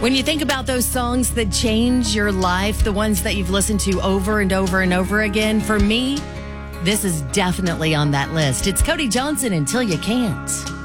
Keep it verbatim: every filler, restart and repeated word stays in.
When you think about those songs that change your life, the ones that you've listened to over and over and over again, for me, this is definitely on that list. It's Cody Johnson, Until You Can't.